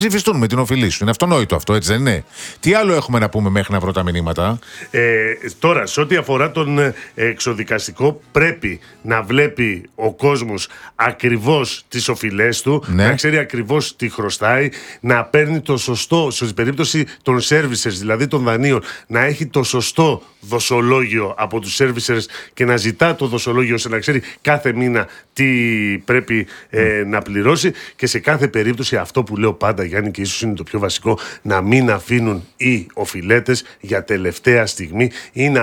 ψηφιστούν με την οφειλή σου. Είναι αυτονόητο αυτό, έτσι δεν είναι? Τι άλλο έχουμε να πούμε μέχρι να βρω τα μηνύματα? Τώρα, σε ό,τι αφορά τον εξοδικαστικό, πρέπει να βλέπει ο κόσμος ακριβώς τις οφειλές του, να ξέρει ακριβώς τι χρωστάει, να παίρνει το σωστό, στην περίπτωση των servicers, δηλαδή των δανείων, να έχει το σωστό δοσολόγιο από τους servicers και να ζητά το δοσολόγιο ώστε να ξέρει κάθε μήνα τι πρέπει να πληρώσει, και σε κάθε περίπτωση αυτό που λέω πάντα, Γιάννη, και ίσως είναι το πιο βασικό, να μην αφήνουν οι οφειλέτες για τελευταία στιγμή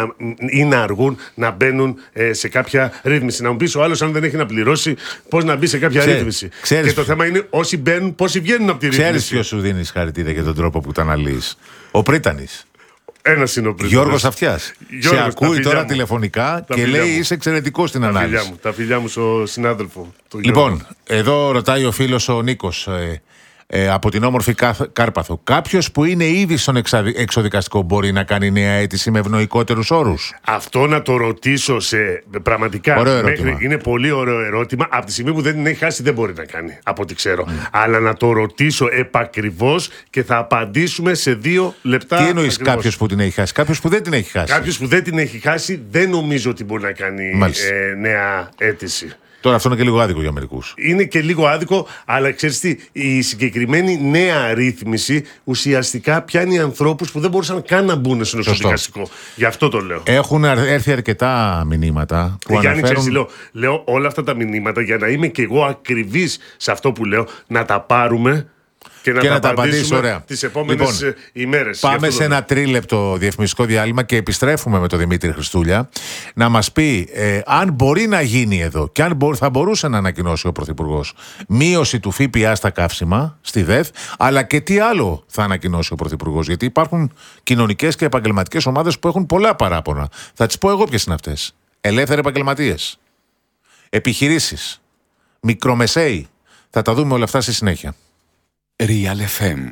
ή να αργούν να μπαίνουν σε κάποια ρύθμιση. Να μου πεις ο άλλος, αν δεν έχει να πληρώσει, πώς να μπει σε κάποια ρύθμιση. Και το θέμα είναι όσοι μπαίνουν, πόσοι βγαίνουν από τη ρύθμιση. Ξέρεις ποιος σου δίνει συγχαρητήρια για τον τρόπο που τα αναλύεις? Ο Πρίτανης. Ένας είναι ο Πρίτανης. Γιώργος Αυτιάς. Σε ακούει τώρα τηλεφωνικά και λέει είσαι εξαιρετικός στην ανάλυση. Τα φιλιά μου στο συνάδελφο. Λοιπόν, εδώ ρωτάει ο φίλος ο Νίκος από την όμορφη Κάρπαθο. Κάποιος που είναι ήδη στον εξοδικαστικό μπορεί να κάνει νέα αίτηση με ευνοϊκότερους όρους? Αυτό να το ρωτήσω πραγματικά. Είναι πολύ ωραίο ερώτημα. Από τη στιγμή που δεν την έχει χάσει, δεν μπορεί να κάνει, από ό,τι ξέρω. Αλλά να το ρωτήσω επακριβώς και θα απαντήσουμε σε 2 λεπτά. Τι εννοείς κάποιος που την έχει χάσει? Κάποιος που δεν την έχει χάσει? Κάποιος που δεν την έχει χάσει δεν νομίζω ότι μπορεί να κάνει νέα αίτηση. Τώρα αυτό είναι και λίγο άδικο για μερικούς. Είναι και λίγο άδικο, αλλά ξέρεις τι, η συγκεκριμένη νέα ρύθμιση ουσιαστικά πιάνει ανθρώπους που δεν μπορούσαν καν να μπουν στο εξοδικαστικό. Γι' αυτό το λέω. Έχουν έρθει αρκετά μηνύματα που Γιάννη, αναφέρουν... λέω όλα αυτά τα μηνύματα για να είμαι και εγώ ακριβής σε αυτό που λέω, να τα πάρουμε και να τα απαντήσουμε τις επόμενες ημέρες. Πάμε σε ένα 3λεπτό διαφημιστικό διάλειμμα και επιστρέφουμε με τον Δημήτρη Χριστούλια να μας πει αν μπορεί να γίνει εδώ και αν θα μπορούσε να ανακοινώσει ο Πρωθυπουργός μείωση του ΦΠΑ στα καύσιμα, στη ΔΕΘ, αλλά και τι άλλο θα ανακοινώσει ο Πρωθυπουργός. Γιατί υπάρχουν κοινωνικές και επαγγελματικές ομάδες που έχουν πολλά παράπονα. Θα τις πω εγώ ποιες είναι αυτές. Ελεύθεροι επαγγελματίες, επιχειρήσεις, μικρομεσαίοι. Θα τα δούμε όλα αυτά στη συνέχεια. Real FM.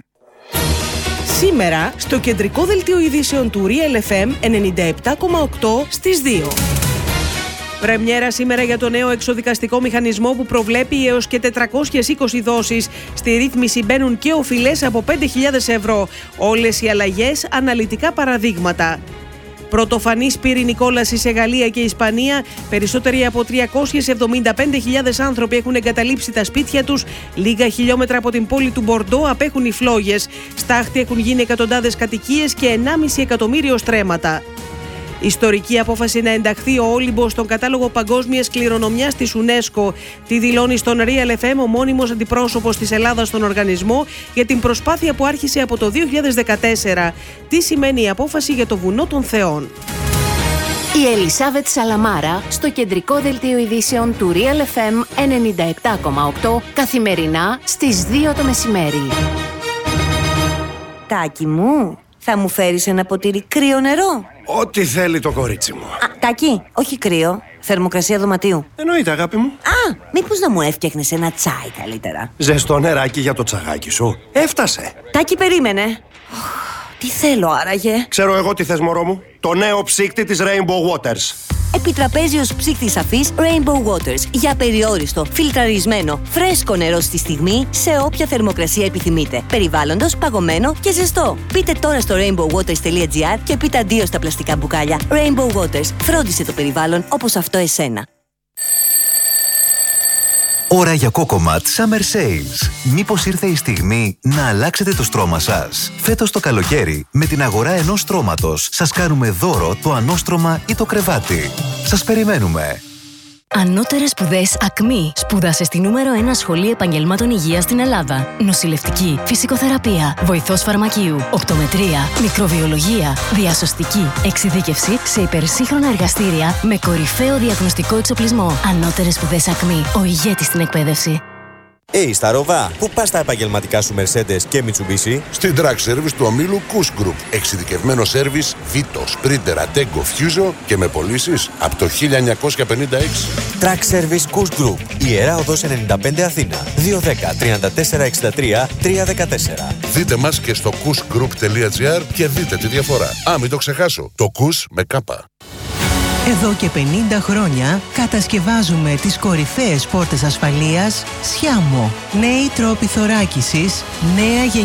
Σήμερα στο κεντρικό δελτίο ειδήσεων του Real FM 97,8 στις 2. Πρεμιέρα σήμερα για το νέο εξοδικαστικό μηχανισμό που προβλέπει έως και 420 δόσεις. Στη ρύθμιση μπαίνουν και οφειλές από 5.000 ευρώ. Όλες οι αλλαγές αναλυτικά παραδείγματα. Πρωτοφανής πύρινη κόλαση σε Γαλλία και Ισπανία. Περισσότεροι από 375.000 άνθρωποι έχουν εγκαταλείψει τα σπίτια τους. Λίγα χιλιόμετρα από την πόλη του Μπορντό απέχουν οι φλόγες. Στάχτη έχουν γίνει εκατοντάδες κατοικίες και 1,5 εκατομμύριο στρέμματα. Ιστορική απόφαση να ενταχθεί ο Όλυμπος στον κατάλογο παγκόσμιας κληρονομιάς της UNESCO. Τη δηλώνει στον Real FM ο μόνιμος αντιπρόσωπος της Ελλάδας στον οργανισμό για την προσπάθεια που άρχισε από το 2014. Τι σημαίνει η απόφαση για το Βουνό των Θεών? Η Ελισάβετ Σαλαμάρα στο κεντρικό δελτίο ειδήσεων του Real FM 97,8 καθημερινά στις 2 το μεσημέρι. Τάκη μου, θα μου φέρεις ένα ποτήρι κρύο νερό? Ό,τι θέλει το κορίτσι μου. Τάκη, όχι κρύο. Θερμοκρασία δωματίου. Εννοείται, αγάπη μου. Μήπως να μου έφτιαχνες ένα τσάι καλύτερα? Ζεστό νεράκι για το τσαγάκι σου. Έφτασε. Τάκη, περίμενε. Τι θέλω άραγε? Ξέρω εγώ τι θες, μωρό μου. Το νέο ψύκτη της Rainbow Waters. Επιτραπέζιος ψύκτης σαφής Rainbow Waters. Για περιόριστο, φιλτραρισμένο, φρέσκο νερό στη στιγμή, σε όποια θερμοκρασία επιθυμείτε. Περιβάλλοντος, παγωμένο και ζεστό. Πείτε τώρα στο rainbowwaters.gr και πείτε αντίο στα πλαστικά μπουκάλια. Rainbow Waters. Φρόντισε το περιβάλλον όπως αυτό εσένα. Ώρα για Cocomat Summer Sales. Μήπως ήρθε η στιγμή να αλλάξετε το στρώμα σας? Φέτος το καλοκαίρι, με την αγορά ενός στρώματος, σας κάνουμε δώρο το ανώστρωμα ή το κρεβάτι. Σας περιμένουμε. Ανώτερες σπουδές ΑΚΜΗ. Σπούδασε στη νούμερο 1 σχολή επαγγελμάτων υγείας στην Ελλάδα. Νοσηλευτική, φυσικοθεραπεία, βοηθός φαρμακείου, οπτομετρία, μικροβιολογία, διασωστική, εξειδίκευση σε υπερσύγχρονα εργαστήρια με κορυφαίο διαγνωστικό εξοπλισμό. Ανώτερες σπουδές ΑΚΜΗ. Ο ηγέτης στην εκπαίδευση. Στα Ροβά, πού πας τα επαγγελματικά σου Mercedes και Mitsubishi? Στην Track Service του ομίλου Kush Group. Εξειδικευμένο σέρβις Vito, Sprinter, Attego, Fuso και με πωλήσεις από το 1956. Track Service Kush Group. Ιερά Οδός 95 Αθήνα. 210 34 63 314. Δείτε μας και στο kushgroup.gr και δείτε τη διαφορά. Μην το ξεχάσω. Το Kush με κάπα. Εδώ και 50 χρόνια κατασκευάζουμε τις κορυφαίες πόρτες ασφαλείας Sciamo. Νέοι τρόποι θωράκισης, νέα γενιά